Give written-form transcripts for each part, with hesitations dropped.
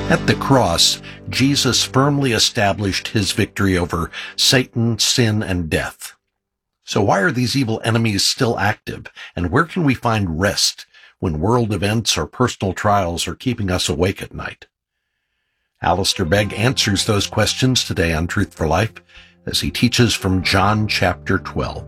At the cross, Jesus firmly established his victory over Satan, sin, and death. So why are these evil enemies still active, and where can we find rest when world events or personal trials are keeping us awake at night? Alistair Begg answers those questions today on Truth for Life as he teaches from John chapter 12.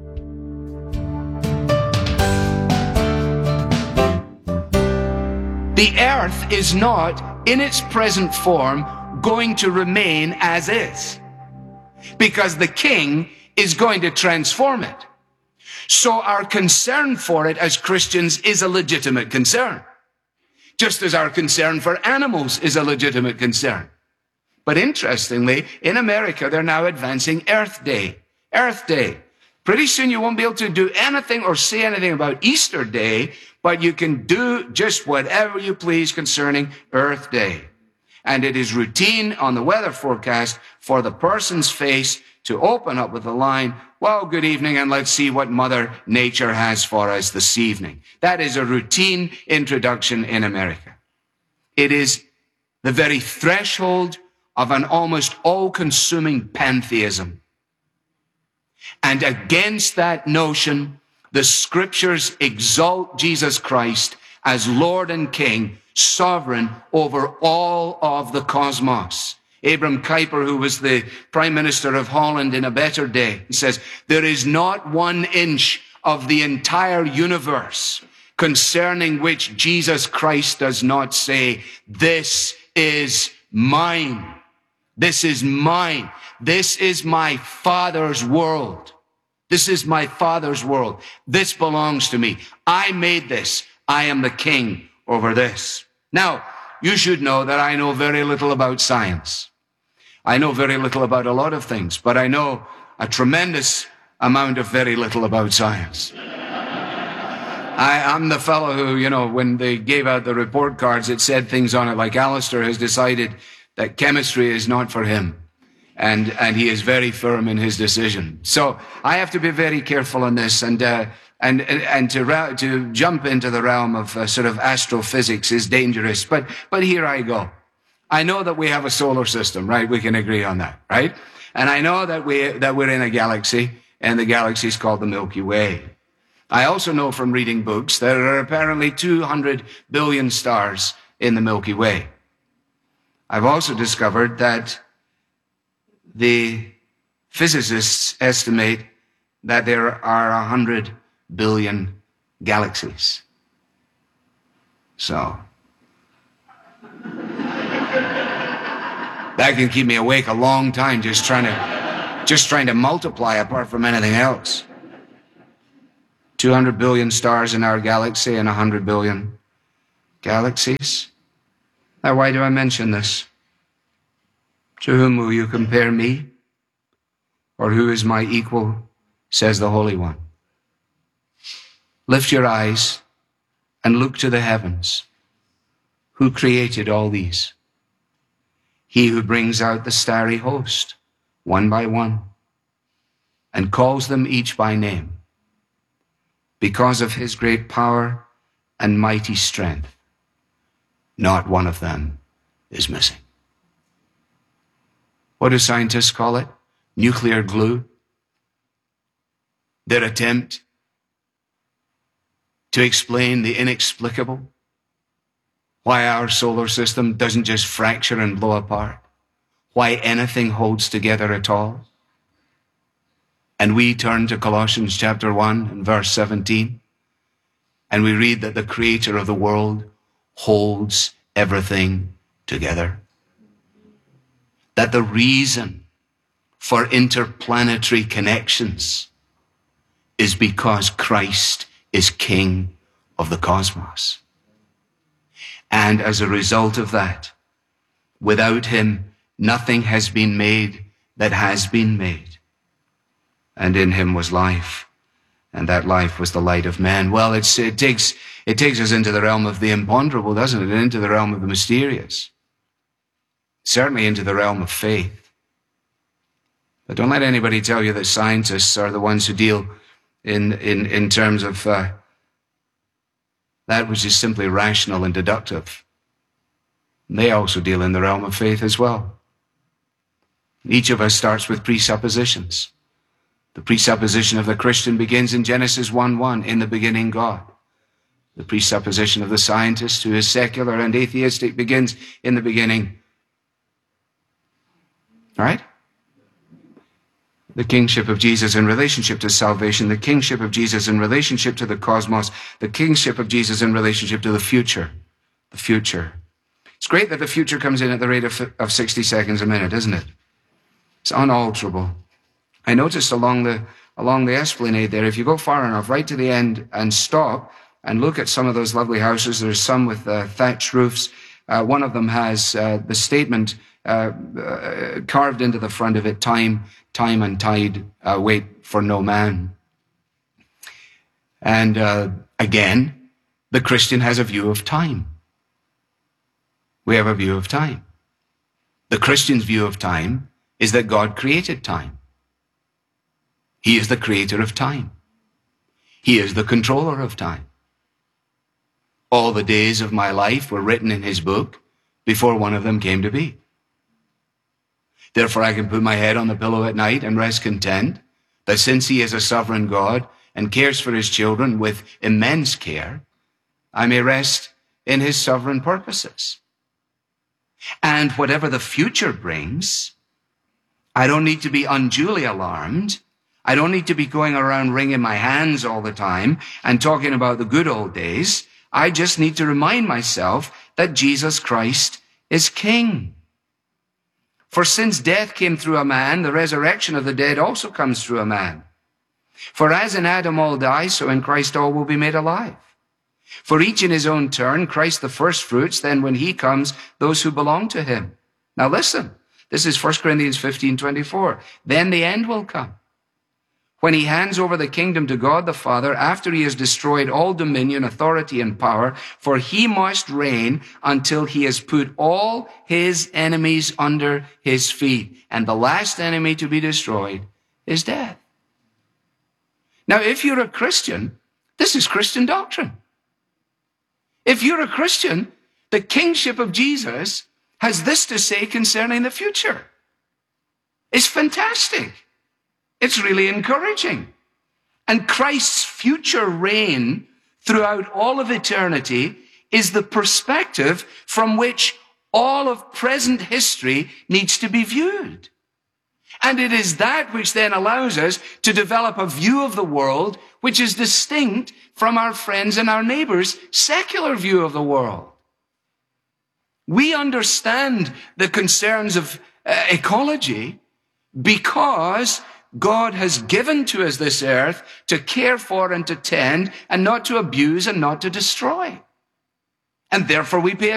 The earth is not, in its present form, going to remain as is, because the King is going to transform it. So our concern for it as Christians is a legitimate concern, just as our concern for animals is a legitimate concern. But interestingly, in America, they're now advancing Earth Day. Earth Day. Pretty soon you won't be able to do anything or say anything about Easter Day, but you can do just whatever you please concerning Earth Day. And it is routine on the weather forecast for the person's face to open up with the line, "Well, good evening, and let's see what Mother Nature has for us this evening." That is a routine introduction in America. It is the very threshold of an almost all-consuming pantheism. And against that notion, the scriptures exalt Jesus Christ as Lord and King, sovereign over all of the cosmos. Abram Kuyper, who was the Prime Minister of Holland in a better day, says, "There is not 1 inch of the entire universe concerning which Jesus Christ does not say, 'This is mine. This is mine. This is my Father's world. This is my Father's world. This belongs to me. I made this. I am the king over this.'" Now, you should know that I know very little about science. I know very little about a lot of things, but I know a tremendous amount of very little about science. I'm the fellow who, when they gave out the report cards, it said things on it like, "Alistair has decided that chemistry is not for him." And he is very firm in his decision. So I have to be very careful on this, and to jump into the realm of sort of astrophysics is dangerous. But here I go. I know that we have a solar system, right? We can agree on that, right? And I know that we're in a galaxy, and the galaxy is called the Milky Way. I also know from reading books that there are apparently 200 billion stars in the Milky Way. I've also discovered that the physicists estimate that there are 100 billion galaxies. So that can keep me awake a long time just trying to multiply apart from anything else. 200 billion stars in our galaxy and 100 billion galaxies. Now, why do I mention this? To whom will you compare me? Or who is my equal, says the Holy One. Lift your eyes and look to the heavens. Who created all these? He who brings out the starry host, one by one, and calls them each by name, because of his great power and mighty strength. Not one of them is missing. What do scientists call it? Nuclear glue. Their attempt to explain the inexplicable. Why our solar system doesn't just fracture and blow apart. Why anything holds together at all. And we turn to Colossians chapter 1 and verse 17. And we read that the creator of the world holds everything together. That the reason for interplanetary connections is because Christ is King of the cosmos. And as a result of that, without him, nothing has been made that has been made. And in him was life, and that life was the light of men. Well, it takes us into the realm of the imponderable, doesn't it? And into the realm of the mysterious. Certainly into the realm of faith. But don't let anybody tell you that scientists are the ones who deal in terms of that which is simply rational and deductive. They also deal in the realm of faith as well. Each of us starts with presuppositions. The presupposition of the Christian begins in Genesis 1:1, in the beginning God. The presupposition of the scientist, who is secular and atheistic, begins in the beginning. All right? The kingship of Jesus in relationship to salvation, the kingship of Jesus in relationship to the cosmos, the kingship of Jesus in relationship to the future. The future. It's great that the future comes in at the rate of 60 seconds a minute, isn't it? It's unalterable. I noticed along the esplanade there, if you go far enough, right to the end, and stop and look at some of those lovely houses, there's some with thatched roofs. One of them has the statement carved into the front of it, time and tide wait for no man. And again, the Christian has a view of time. We have a view of time. The Christian's view of time is that God created time. He is the creator of time. He is the controller of time. All the days of my life were written in his book before one of them came to be. Therefore, I can put my head on the pillow at night and rest content that since he is a sovereign God and cares for his children with immense care, I may rest in his sovereign purposes. And whatever the future brings, I don't need to be unduly alarmed. I don't need to be going around wringing my hands all the time and talking about the good old days. I just need to remind myself that Jesus Christ is King. For since death came through a man, the resurrection of the dead also comes through a man. For as in Adam all die, so in Christ all will be made alive. For each in his own turn, Christ the first fruits, then when he comes, those who belong to him. Now listen, this is 1 Corinthians 15:24. Then the end will come, when he hands over the kingdom to God the Father, after he has destroyed all dominion, authority, and power, for he must reign until he has put all his enemies under his feet. And the last enemy to be destroyed is death. Now, if you're a Christian, this is Christian doctrine. If you're a Christian, the kingship of Jesus has this to say concerning the future. It's fantastic. It's really encouraging. And Christ's future reign throughout all of eternity is the perspective from which all of present history needs to be viewed. And it is that which then allows us to develop a view of the world which is distinct from our friends and our neighbors' secular view of the world. We understand the concerns of ecology because God has given to us this earth to care for and to tend and not to abuse and not to destroy. And therefore we pay